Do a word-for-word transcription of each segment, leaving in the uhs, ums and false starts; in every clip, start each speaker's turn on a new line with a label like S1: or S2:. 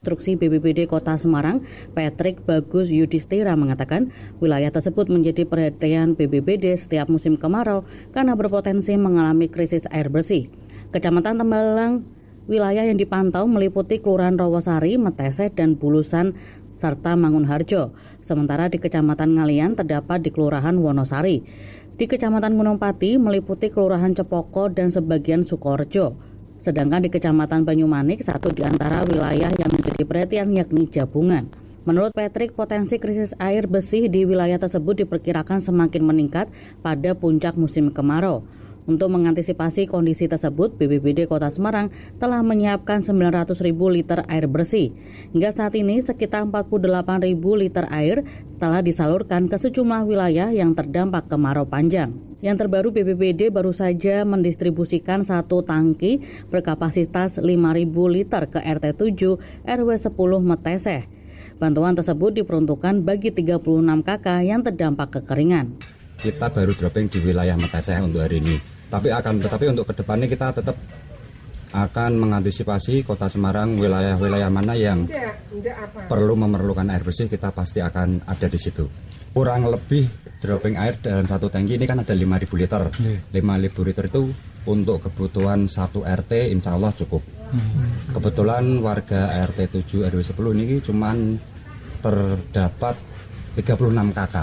S1: Instruksi B P B D Kota Semarang, Patrick Bagus Yudhistira mengatakan wilayah tersebut menjadi perhatian B B B D setiap musim kemarau karena berpotensi mengalami krisis air bersih. Kecamatan Tembalang, wilayah yang dipantau meliputi Kelurahan Rawasari, Meteseh, dan Bulusan, serta Mangunharjo. Sementara di Kecamatan Ngalian terdapat di Kelurahan Wonosari. Di Kecamatan Gunung Pati meliputi Kelurahan Cepoko dan sebagian Sukorejo. Sedangkan di Kecamatan Banyumanik, satu di antara wilayah yang menjadi perhatian yakni Jabungan. Menurut Patrick, potensi krisis air bersih di wilayah tersebut diperkirakan semakin meningkat pada puncak musim kemarau. Untuk mengantisipasi kondisi tersebut, B P B D Kota Semarang telah menyiapkan sembilan ratus ribu liter air bersih. Hingga saat ini, sekitar empat puluh delapan ribu liter air telah disalurkan ke sejumlah wilayah yang terdampak kemarau panjang. Yang terbaru, B P B D baru saja mendistribusikan satu tangki berkapasitas lima ribu liter ke R T tujuh R W sepuluh Meteseh. Bantuan tersebut diperuntukkan bagi tiga puluh enam K K yang terdampak kekeringan.
S2: Kita baru dropping di wilayah Meteseh untuk hari ini. Tapi akan tetapi untuk kedepannya kita tetap akan mengantisipasi Kota Semarang, wilayah-wilayah mana yang perlu memerlukan air bersih, kita pasti akan ada di situ. Kurang lebih dropping air dalam satu tangki ini kan ada lima ribu liter. lima ribu liter itu untuk kebutuhan satu R T insya Allah cukup. Kebetulan warga R T tujuh R W sepuluh ini cuman terdapat tiga puluh enam K K.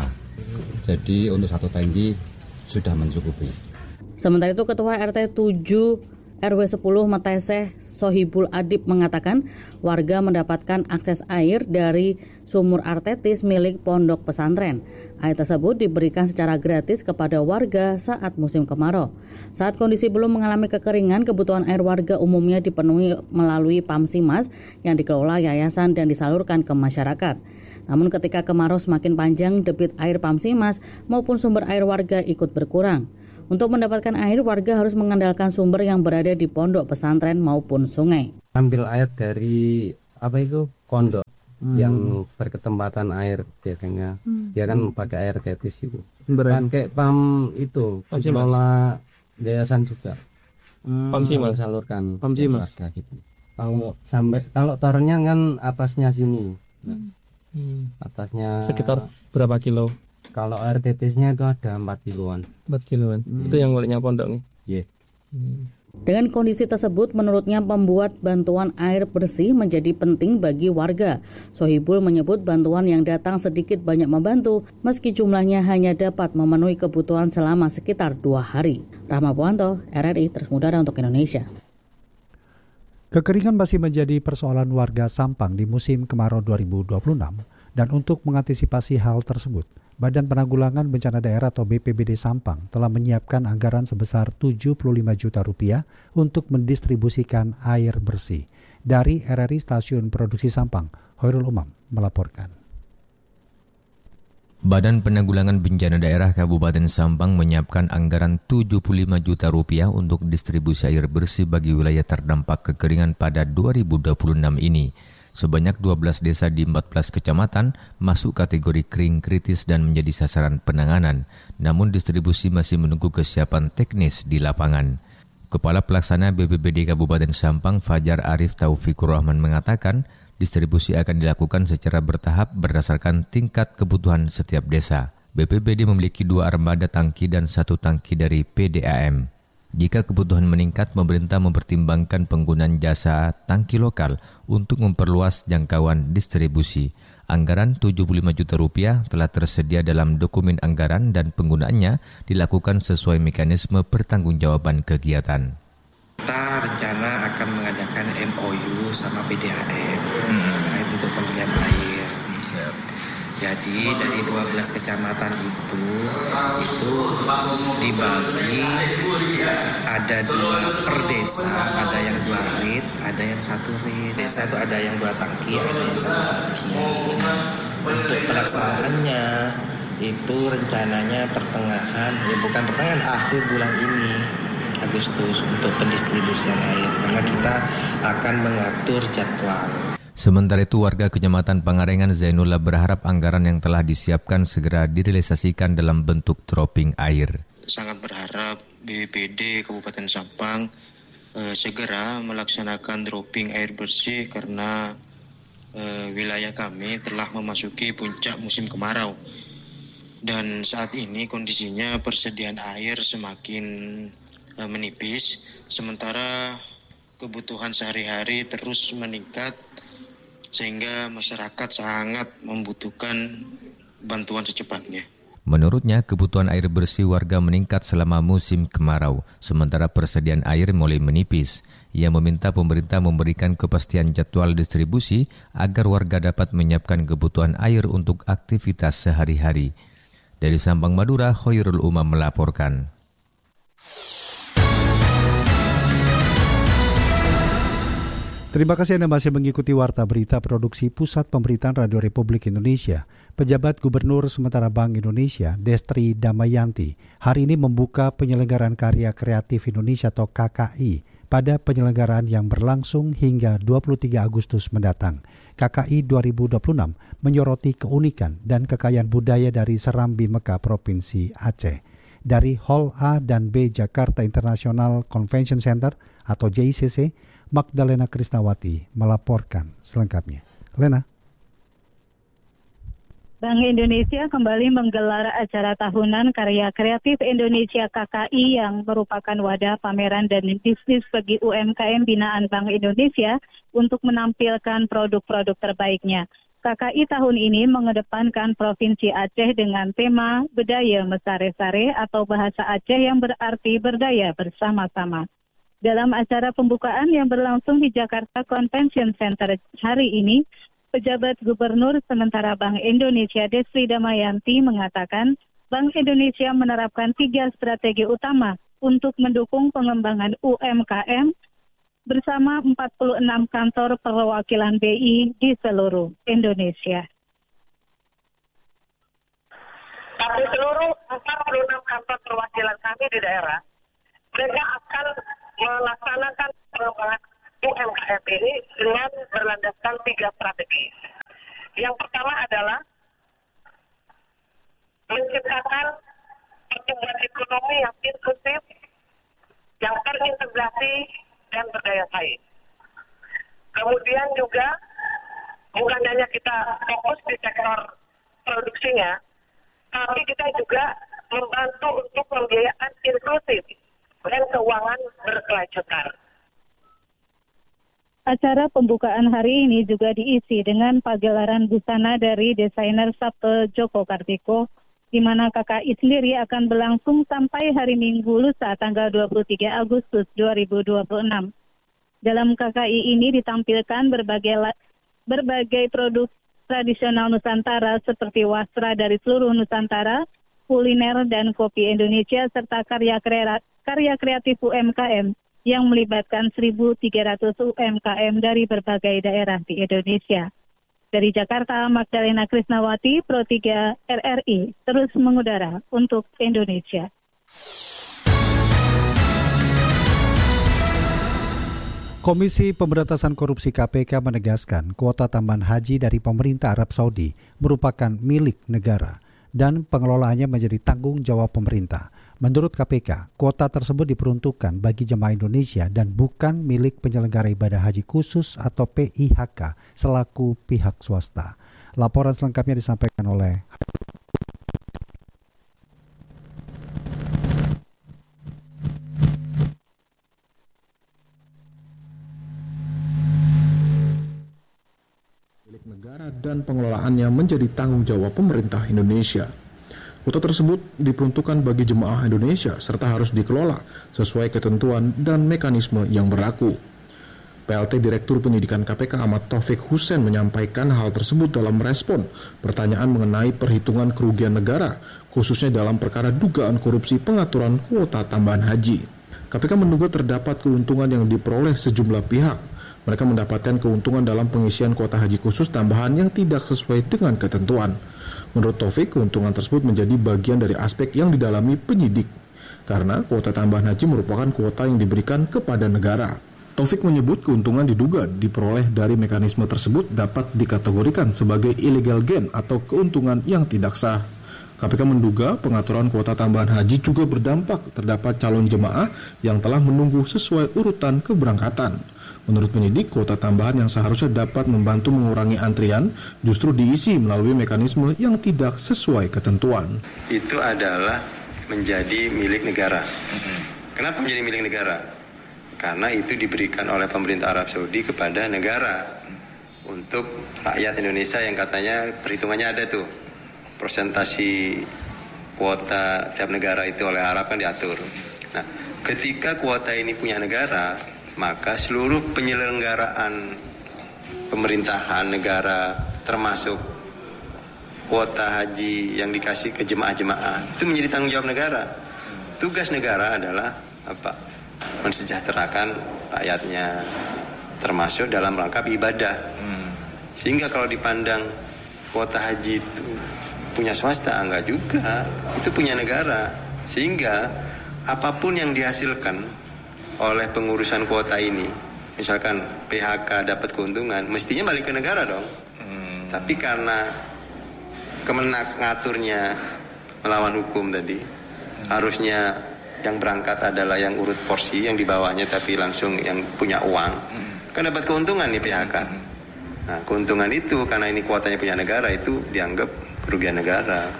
S2: Jadi untuk satu tangki sudah mencukupi.
S1: Sementara itu Ketua R T tujuh R W sepuluh Meteseh Sohibul Adib mengatakan warga mendapatkan akses air dari sumur artetis milik pondok pesantren. Air tersebut diberikan secara gratis kepada warga saat musim kemarau. Saat kondisi belum mengalami kekeringan, kebutuhan air warga umumnya dipenuhi melalui Pamsimas yang dikelola yayasan dan disalurkan ke masyarakat. Namun ketika kemarau semakin panjang, debit air Pamsimas maupun sumber air warga ikut berkurang. Untuk mendapatkan air, warga harus mengandalkan sumber yang berada di pondok pesantren maupun sungai.
S3: Ambil air dari apa itu pondok hmm. yang berketempatan air biasanya, hmm. dia kan pakai air tetis itu. Pakai pam itu, kelola yayasan juga. Hmm. Pamsimas salurkan.
S4: Pamsimas.
S3: Gitu. Kalau sampai kalau tornya kan atasnya sini, hmm. Hmm. atasnya.
S4: Sekitar berapa kilo?
S3: Kalau air tetisnya itu ada empat kiloan.
S4: empat kiloan. Hmm. Itu yang miliknya pondok nih.
S3: Iya. Yeah.
S4: Hmm.
S1: Dengan kondisi tersebut, menurutnya membuat bantuan air bersih menjadi penting bagi warga. Sohibul menyebut bantuan yang datang sedikit banyak membantu, meski jumlahnya hanya dapat memenuhi kebutuhan selama sekitar dua hari. Rahma Puanto, R R I, Terus Mudara untuk Indonesia.
S5: Kekeringan masih menjadi persoalan warga Sampang di musim kemarau dua ribu dua puluh enam. Dan untuk mengantisipasi hal tersebut, Badan Penanggulangan Bencana Daerah atau B P B D Sampang telah menyiapkan anggaran sebesar tujuh puluh lima juta rupiah untuk mendistribusikan air bersih. Dari R R I Stasiun Produksi Sampang, Hoirul Umam melaporkan.
S6: Badan Penanggulangan Bencana Daerah Kabupaten Sampang menyiapkan anggaran tujuh puluh lima juta rupiah untuk distribusi air bersih bagi wilayah terdampak kekeringan pada dua ribu dua puluh enam ini. Sebanyak dua belas desa di empat belas kecamatan masuk kategori kering kritis dan menjadi sasaran penanganan. Namun distribusi masih menunggu kesiapan teknis di lapangan. Kepala Pelaksana B P B D Kabupaten Sampang Fajar Arif Taufikur Rahman mengatakan distribusi akan dilakukan secara bertahap berdasarkan tingkat kebutuhan setiap desa. B P B D memiliki dua armada tangki dan satu tangki dari P D A M. Jika kebutuhan meningkat, pemerintah mempertimbangkan penggunaan jasa tangki lokal untuk memperluas jangkauan distribusi. Anggaran tujuh puluh lima juta rupiah telah tersedia dalam dokumen anggaran dan penggunaannya dilakukan sesuai mekanisme pertanggungjawaban kegiatan.
S7: Kita rencana akan mengadakan M O U sama P D A M terkait hmm. untuk pembelian air. Jadi dari dua belas kecamatan itu itu dibagi ada dua per desa, ada yang dua rit, ada yang satu rit. Desa itu ada yang dua tangki, ada yang satu tangki. Untuk pelaksanaannya itu rencananya pertengahan, ya bukan pertengahan, akhir bulan ini Agustus untuk pendistribusian air. Karena kita akan mengatur jadwal.
S6: Sementara itu, warga Kecamatan Pangarengan Zainullah berharap anggaran yang telah disiapkan segera direalisasikan dalam bentuk dropping air.
S8: Sangat berharap B P B D Kabupaten Sampang eh, segera melaksanakan dropping air bersih karena eh, wilayah kami telah memasuki puncak musim kemarau. Dan saat ini kondisinya persediaan air semakin eh, menipis, sementara kebutuhan sehari-hari terus meningkat sehingga masyarakat sangat membutuhkan bantuan secepatnya.
S6: Menurutnya, kebutuhan air bersih warga meningkat selama musim kemarau, sementara persediaan air mulai menipis. Ia meminta pemerintah memberikan kepastian jadwal distribusi agar warga dapat menyiapkan kebutuhan air untuk aktivitas sehari-hari. Dari Sampang, Madura, Khairul Umam melaporkan.
S5: Terima kasih Anda masih mengikuti Warta Berita Produksi Pusat Pemberitaan Radio Republik Indonesia. Pejabat Gubernur sementara Bank Indonesia, Destri Damayanti, hari ini membuka penyelenggaraan Karya Kreatif Indonesia atau K K I pada penyelenggaraan yang berlangsung hingga dua puluh tiga Agustus mendatang. K K I dua ribu dua puluh enam menyoroti keunikan dan kekayaan budaya dari Serambi Mekah, Provinsi Aceh. Dari Hall A dan B Jakarta International Convention Center atau J I C C, Magdalena Krisnawati melaporkan selengkapnya. Lena.
S9: Bank Indonesia kembali menggelar acara tahunan Karya Kreatif Indonesia K K I yang merupakan wadah pameran dan bisnis bagi U M K M binaan Bank Indonesia untuk menampilkan produk-produk terbaiknya. K K I tahun ini mengedepankan Provinsi Aceh dengan tema Bedaya Mesare-Sare atau bahasa Aceh yang berarti berdaya bersama-sama. Dalam acara pembukaan yang berlangsung di Jakarta Convention Center hari ini, pejabat Gubernur sementara Bank Indonesia Destri Damayanti mengatakan Bank Indonesia menerapkan tiga strategi utama untuk mendukung pengembangan U M K M bersama empat puluh enam kantor perwakilan B I di seluruh Indonesia.
S10: Tapi seluruh empat puluh enam kantor perwakilan kami di daerah mereka akan melaksanakan pengembangan U M K M ini dengan berlandaskan tiga strategi. Yang pertama adalah menciptakan pertumbuhan ekonomi yang inklusif, yang terintegrasi dan berdaya saing. Kemudian juga bukan hanya kita fokus di sektor produksinya, tapi kita juga membantu untuk pembiayaan inklusif dan keuangan berkelanjutan.
S9: Acara pembukaan hari ini juga diisi dengan pagelaran busana dari desainer Sabto Joko Kartiko, di mana K K I sendiri akan berlangsung sampai hari Minggu lusa tanggal dua puluh tiga Agustus dua ribu dua puluh enam. Dalam K K I ini ditampilkan berbagai berbagai produk tradisional Nusantara seperti wastra dari seluruh Nusantara, kuliner dan kopi Indonesia, serta karya kreatif, karya kreatif U M K M yang melibatkan seribu tiga ratus U M K M dari berbagai daerah di Indonesia. Dari Jakarta, Magdalena Krisnawati, Pro tiga R R I, terus mengudara untuk Indonesia.
S5: Komisi Pemberantasan Korupsi K P K menegaskan kuota tambahan haji dari pemerintah Arab Saudi merupakan milik negara dan pengelolaannya menjadi tanggung jawab pemerintah. Menurut K P K, kuota tersebut diperuntukkan bagi jemaah Indonesia dan bukan milik penyelenggara ibadah haji khusus atau P I H K selaku pihak swasta. Laporan selengkapnya disampaikan oleh
S11: milik negara dan pengelolaannya menjadi tanggung jawab pemerintah Indonesia. Kuota tersebut diperuntukkan bagi jemaah Indonesia serta harus dikelola sesuai ketentuan dan mekanisme yang berlaku. P L T Direktur Penyidikan K P K Ahmad Taufik Hussein menyampaikan hal tersebut dalam respon pertanyaan mengenai perhitungan kerugian negara, khususnya dalam perkara dugaan korupsi pengaturan kuota tambahan haji. K P K menduga terdapat keuntungan yang diperoleh sejumlah pihak. Mereka mendapatkan keuntungan dalam pengisian kuota haji khusus tambahan yang tidak sesuai dengan ketentuan. Menurut Taufik, keuntungan tersebut menjadi bagian dari aspek yang didalami penyidik, karena kuota tambahan haji merupakan kuota yang diberikan kepada negara. Taufik menyebut keuntungan diduga diperoleh dari mekanisme tersebut dapat dikategorikan sebagai illegal gain atau keuntungan yang tidak sah. K P K menduga pengaturan kuota tambahan haji juga berdampak terdapat calon jemaah yang telah menunggu sesuai urutan keberangkatan. Menurut penyidik, kuota tambahan yang seharusnya dapat membantu mengurangi antrian justru diisi melalui mekanisme yang tidak sesuai ketentuan.
S12: Itu adalah menjadi milik negara. Kenapa menjadi milik negara? Karena itu diberikan oleh pemerintah Arab Saudi kepada negara untuk rakyat Indonesia yang katanya perhitungannya ada tuh. Persentasi kuota tiap negara itu oleh Arab kan diatur. Nah, ketika kuota ini punya negara, maka seluruh penyelenggaraan pemerintahan negara termasuk kuota haji yang dikasih ke jemaah-jemaah itu menjadi tanggung jawab negara. Tugas negara adalah apa? Mensejahterakan rakyatnya, termasuk dalam rangka ibadah. Sehingga kalau dipandang kuota haji itu punya swasta, enggak juga, itu punya negara. Sehingga apapun yang dihasilkan oleh pengurusan kuota ini, misalkan P H K dapat keuntungan, mestinya balik ke negara dong. Hmm. Tapi karena Kemenak ngaturnya melawan hukum tadi, hmm. harusnya yang berangkat adalah yang urut porsi, yang di bawahnya tapi langsung yang punya uang, hmm. kan dapat keuntungan nih P H K. Hmm. Nah, keuntungan itu karena ini kuotanya punya negara itu dianggap kerugian negara.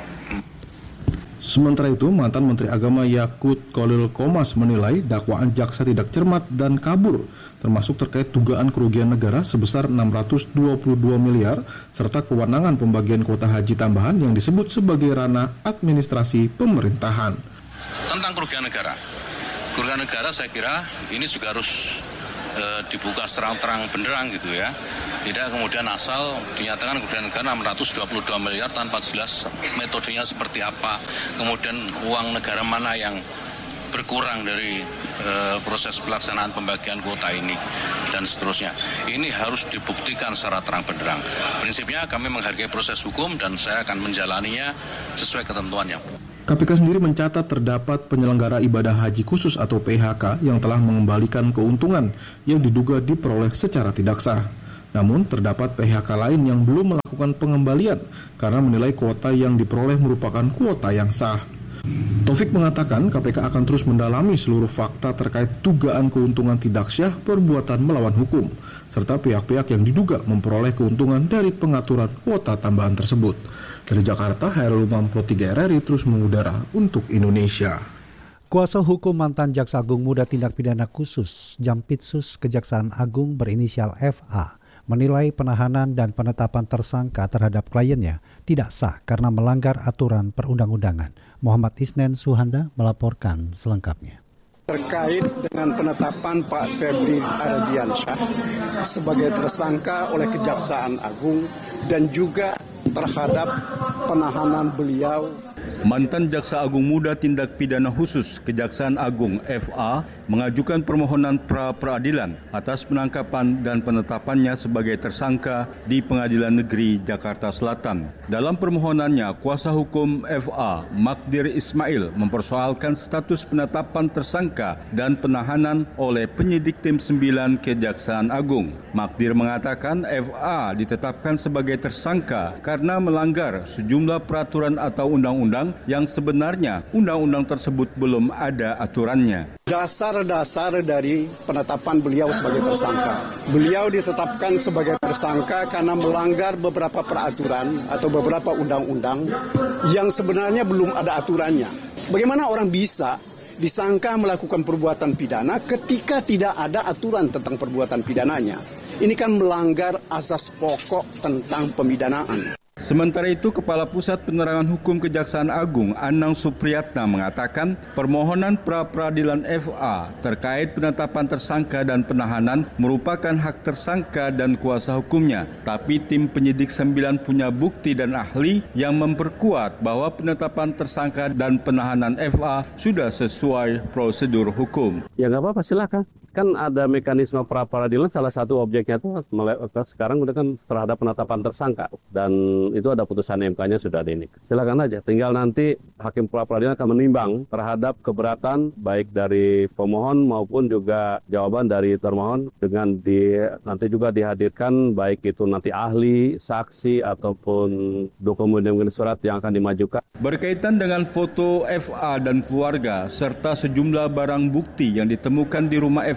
S11: Sementara itu, mantan Menteri Agama Yakut Khalil Qomas menilai dakwaan jaksa tidak cermat dan kabur, termasuk terkait dugaan kerugian negara sebesar enam ratus dua puluh dua miliar, serta kewenangan pembagian kuota haji tambahan yang disebut sebagai ranah administrasi pemerintahan.
S13: Tentang kerugian negara, kerugian negara saya kira ini juga harus e, dibuka terang-terang benderang gitu ya. Tidak kemudian asal dinyatakan kerugian negara enam ratus dua puluh dua miliar tanpa jelas metodenya seperti apa. Kemudian uang negara mana yang berkurang dari e, proses pelaksanaan pembagian kuota ini dan seterusnya. Ini harus dibuktikan secara terang benderang. Prinsipnya kami menghargai proses hukum dan saya akan menjalaninya sesuai ketentuannya.
S11: K P K sendiri mencatat terdapat penyelenggara ibadah haji khusus atau P H K yang telah mengembalikan keuntungan yang diduga diperoleh secara tidak sah. Namun terdapat P H K lain yang belum melakukan pengembalian karena menilai kuota yang diperoleh merupakan kuota yang sah. Taufik mengatakan K P K akan terus mendalami seluruh fakta terkait dugaan keuntungan tidak sah perbuatan melawan hukum, serta pihak-pihak yang diduga memperoleh keuntungan dari pengaturan kuota tambahan tersebut. Dari Jakarta, Hairul Umam Pro tiga R R I terus mengudara untuk Indonesia.
S5: Kuasa hukum mantan Jaksa Agung Muda Tindak Pidana Khusus Jampitsus Kejaksaan Agung berinisial F A menilai penahanan dan penetapan tersangka terhadap kliennya tidak sah karena melanggar aturan perundang-undangan. Muhammad Isnen Suhanda melaporkan selengkapnya.
S14: Terkait dengan penetapan Pak Febri Ardiansyah sebagai tersangka oleh Kejaksaan Agung dan juga terhadap penahanan beliau.
S15: Mantan Jaksa Agung Muda Tindak Pidana Khusus Kejaksaan Agung F A mengajukan permohonan pra-peradilan atas penangkapan dan penetapannya sebagai tersangka di Pengadilan Negeri Jakarta Selatan. Dalam permohonannya, kuasa hukum F A, Magdir Ismail, mempersoalkan status penetapan tersangka dan penahanan oleh penyidik tim sembilan Kejaksaan Agung. Magdir mengatakan F A ditetapkan sebagai tersangka karena melanggar sejumlah peraturan atau undang-undang yang sebenarnya undang-undang tersebut belum ada aturannya.
S14: Dasar-dasar dari penetapan beliau sebagai tersangka. Beliau ditetapkan sebagai tersangka karena melanggar beberapa peraturan atau beberapa undang-undang yang sebenarnya belum ada aturannya. Bagaimana orang bisa disangka melakukan perbuatan pidana ketika tidak ada aturan tentang perbuatan pidananya? Ini kan melanggar asas pokok tentang pemidanaan.
S15: Sementara itu, Kepala Pusat Penerangan Hukum Kejaksaan Agung Anang Supriyatna mengatakan permohonan pra-peradilan F A terkait penetapan tersangka dan penahanan merupakan hak tersangka dan kuasa hukumnya. Tapi tim penyidik sembilan punya bukti dan ahli yang memperkuat bahwa penetapan tersangka dan penahanan F A sudah sesuai prosedur hukum.
S3: Ya nggak apa-apa, silakan. Kan ada mekanisme pra-peradilan, salah satu objeknya itu sekarang udah kan terhadap penetapan tersangka dan itu ada putusan M K-nya sudah ada ini. Silakan aja, tinggal nanti hakim pra-peradilan akan menimbang terhadap keberatan baik dari pemohon maupun juga jawaban dari termohon dengan di nanti juga dihadirkan baik itu nanti ahli, saksi ataupun dokumen surat yang akan dimajukan.
S15: Berkaitan dengan foto F A dan keluarga serta sejumlah barang bukti yang ditemukan di rumah F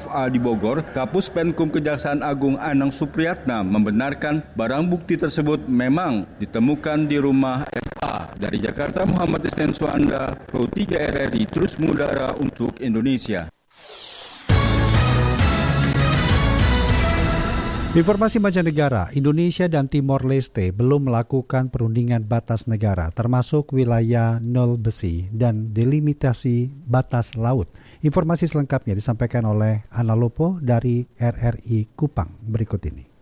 S15: F A di Bogor, Kapus Penkum Kejaksaan Agung Anang Supriyatna membenarkan barang bukti tersebut memang ditemukan di rumah F A. Dari Jakarta, Muhammad Isnen Suanda, Pro tiga R R I, terus mengudara untuk Indonesia.
S5: Informasi mancanegara, Indonesia dan Timor Leste belum melakukan perundingan batas negara, termasuk wilayah nol besi dan delimitasi batas laut. Informasi selengkapnya disampaikan oleh Ana Lopo dari R R I Kupang berikut ini.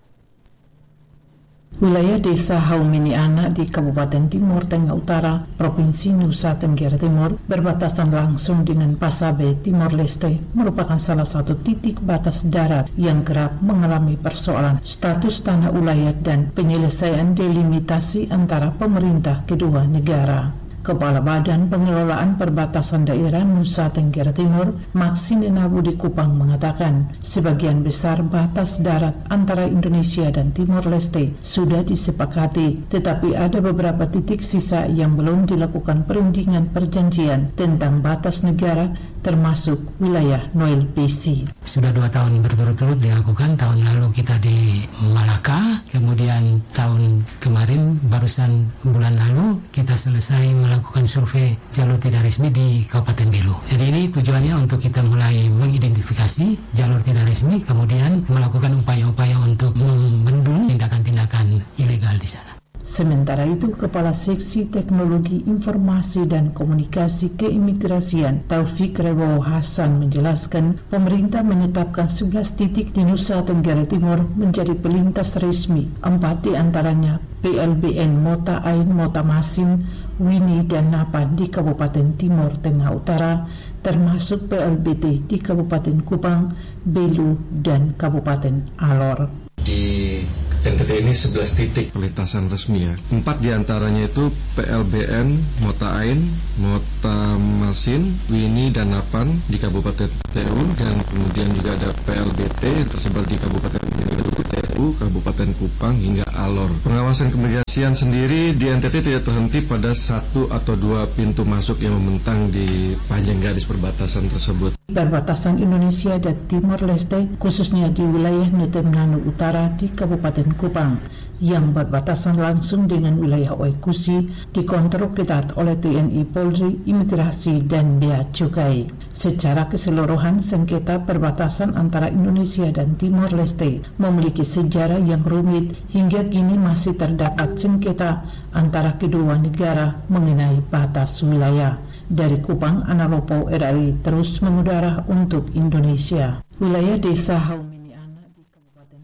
S16: Wilayah Desa Hauminiana di Kabupaten Timor Tengah Utara, Provinsi Nusa Tenggara Timur, berbatasan langsung dengan Pasabe, Timor Leste, merupakan salah satu titik batas darat yang kerap mengalami persoalan status tanah ulayat dan penyelesaian delimitasi antara pemerintah kedua negara. Kepala Badan Pengelolaan Perbatasan Daerah Nusa Tenggara Timur, Maksine Nabudi Kupang mengatakan, sebagian besar batas darat antara Indonesia dan Timor Leste sudah disepakati, tetapi ada beberapa titik sisa yang belum dilakukan perundingan perjanjian tentang batas negara, termasuk wilayah Noel Besi.
S17: Sudah dua tahun berturut-turut dilakukan, tahun lalu kita di Malaka, kemudian tahun kemarin, barusan bulan lalu, kita selesai melakukan survei jalur tidak resmi di Kabupaten Belu. Jadi ini tujuannya untuk kita mulai mengidentifikasi jalur tidak resmi, kemudian melakukan upaya-upaya untuk membendung tindakan-tindakan ilegal di sana.
S16: Sementara itu, Kepala Seksi Teknologi Informasi dan Komunikasi Keimigrasian Taufik Rebo Hasan menjelaskan, pemerintah menetapkan sebelas titik di Nusa Tenggara Timur menjadi pelintas resmi. Empat di antaranya P L B N Mota Ain, Mota Masin, Wini, dan Napan di Kabupaten Timor Tengah Utara, termasuk P L B T di Kabupaten Kupang, Belu, dan Kabupaten Alor.
S18: Di N T T ini sebelas titik perlintasan resmi ya. Empat diantaranya itu P L B N, Mota Ain, Mota Masin, Wini, dan Napan di Kabupaten T U, dan kemudian juga ada P L B T yang tersebar di Kabupaten T U, Kabupaten Kupang, hingga Alor. Pengawasan keimigrasian sendiri di N T T tidak terhenti pada satu atau dua pintu masuk yang membentang di panjang garis perbatasan tersebut.
S16: Perbatasan Indonesia dan Timor Leste, khususnya di wilayah Netemnanu Utara di Kabupaten Kupang, yang berbatasan langsung dengan wilayah Oekusi, dikontrol ketat oleh T N I Polri, Imigrasi, dan Bea Cukai. Secara keseluruhan, sengketa perbatasan antara Indonesia dan Timor Leste memiliki sejarah yang rumit. Hingga kini masih terdapat sengketa antara kedua negara mengenai batas wilayah. Dari Kupang, Ana Lopo, R R I, terus mengudara untuk Indonesia. Wilayah Desa Hauminiana di Kabupaten.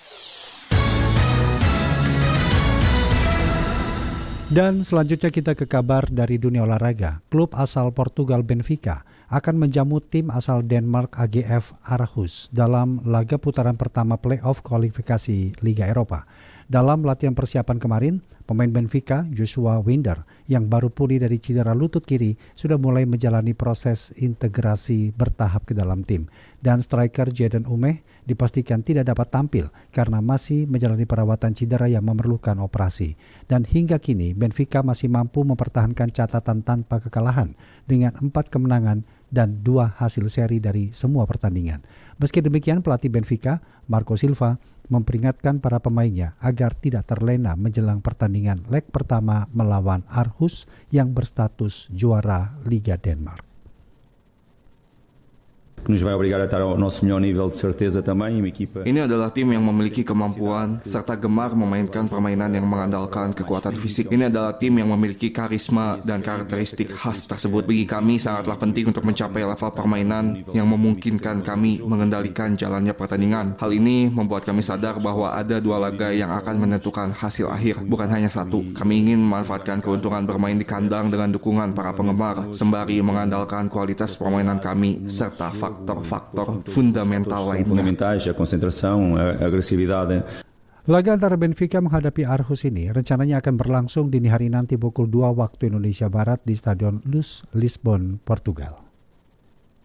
S5: Dan selanjutnya kita ke kabar dari dunia olahraga. Klub asal Portugal Benfica akan menjamu tim asal Denmark A G F Aarhus dalam laga putaran pertama play-off kualifikasi Liga Eropa. Dalam latihan persiapan kemarin, pemain Benfica, Joshua Winder, yang baru pulih dari cedera lutut kiri, sudah mulai menjalani proses integrasi bertahap ke dalam tim. Dan striker Jadon Umeh dipastikan tidak dapat tampil karena masih menjalani perawatan cedera yang memerlukan operasi. Dan hingga kini, Benfica masih mampu mempertahankan catatan tanpa kekalahan dengan empat kemenangan dan dua hasil seri dari semua pertandingan. Meski demikian, pelatih Benfica, Marco Silva, memperingatkan para pemainnya agar tidak terlena menjelang pertandingan leg pertama melawan Aarhus yang berstatus juara Liga Denmark.
S19: Ini adalah tim yang memiliki kemampuan serta gemar memainkan permainan yang mengandalkan kekuatan fisik. Ini adalah tim yang memiliki karisma dan karakteristik khas tersebut. Bagi kami sangatlah penting untuk mencapai level permainan yang memungkinkan kami mengendalikan jalannya pertandingan. Hal ini membuat kami sadar bahwa ada dua laga yang akan menentukan hasil akhir, bukan hanya satu. Kami ingin memanfaatkan keuntungan bermain di kandang dengan dukungan para penggemar, sembari mengandalkan kualitas permainan kami serta faktor-faktor fundamental lainnya.
S5: Laga antara Benfica menghadapi Aarhus ini rencananya akan berlangsung dini hari nanti pukul dua waktu Indonesia Barat di Stadion Luz, Lisbon, Portugal.